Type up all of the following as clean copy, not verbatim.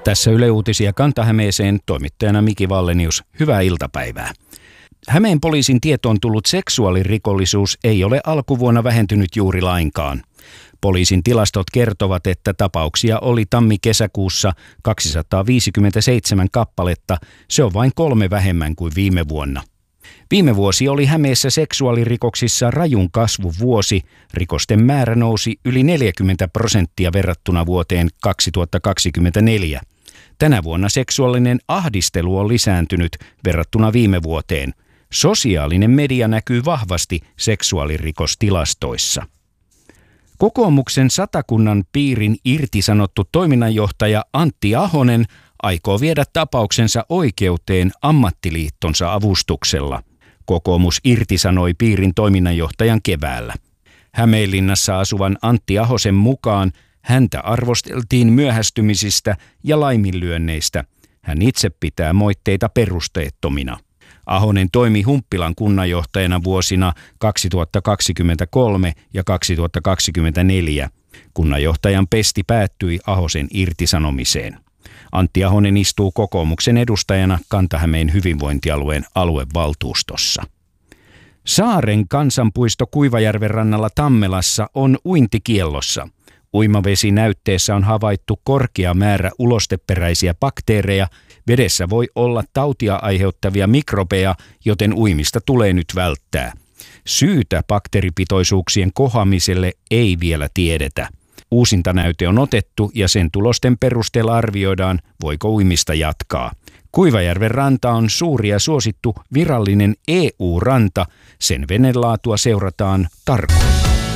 Tässä Yle Uutisia Kanta-Hämeeseen, toimittajana Miki Vallenius. Hyvää iltapäivää. Hämeen poliisin tietoon tullut seksuaalirikollisuus ei ole alkuvuonna vähentynyt juuri lainkaan. Poliisin tilastot kertovat, että tapauksia oli tammi-kesäkuussa 257 kappaletta. Se on vain 3 vähemmän kuin viime vuonna. Viime vuosi oli Hämeessä seksuaalirikoksissa rajun kasvuvuosi. Rikosten määrä nousi yli 40% verrattuna vuoteen 2024. Tänä vuonna seksuaalinen ahdistelu on lisääntynyt verrattuna viime vuoteen. Sosiaalinen media näkyy vahvasti seksuaalirikostilastoissa. Kokoomuksen Satakunnan piirin irtisanottu toiminnanjohtaja Antti Ahonen aikoo viedä tapauksensa oikeuteen ammattiliittonsa avustuksella. Kokoomus irtisanoi piirin toiminnanjohtajan keväällä. Hämeenlinnassa asuvan Antti Ahosen mukaan häntä arvosteltiin myöhästymisistä ja laiminlyönneistä. Hän itse pitää moitteita perusteettomina. Ahonen toimi Humppilan kunnanjohtajana vuosina 2023 ja 2024. Kunnanjohtajan pesti päättyi Ahosen irtisanomiseen. Antti Ahonen istuu kokoomuksen edustajana Kanta-Hämeen hyvinvointialueen aluevaltuustossa. Saaren kansanpuisto Kuivajärven rannalla Tammelassa on uintikiellossa. Uimavesinäytteessä on havaittu korkea määrä ulosteperäisiä bakteereja. Vedessä voi olla tautia aiheuttavia mikrobeja, joten uimista tulee nyt välttää. Syytä bakteeripitoisuuksien kohoamiselle ei vielä tiedetä. Uusinta näyte on otettu ja sen tulosten perusteella arvioidaan, voiko uimista jatkaa. Kuivajärven ranta on suuri ja suosittu virallinen EU-ranta. Sen venelaatua seurataan tarkoin.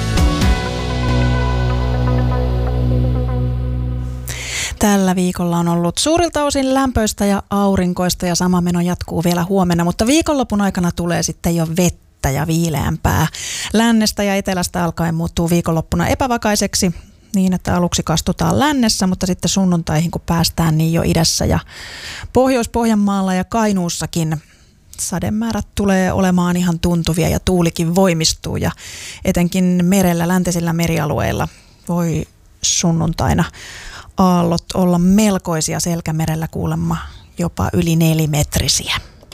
Tällä viikolla on ollut suurilta osin lämpöistä ja aurinkoista ja sama meno jatkuu vielä huomenna, mutta viikonlopun aikana tulee sitten jo vettä ja viileämpää. Lännestä ja etelästä alkaen muuttuu viikonloppuna epävakaiseksi niin, että aluksi kastutaan lännessä, mutta sitten sunnuntaihin kun päästään niin jo idässä ja Pohjois-Pohjanmaalla ja Kainuussakin sademäärät tulee olemaan ihan tuntuvia ja tuulikin voimistuu ja etenkin merellä, läntisillä merialueilla voi sunnuntaina aallot olla melkoisia, Selkämerellä kuulemma jopa yli 4-metrisiä.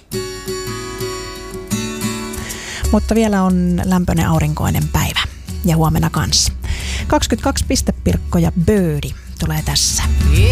Mutta vielä on lämpöinen aurinkoinen päivä ja huomenna kanssa. 22 pistepirkkoja Birdie tulee tässä.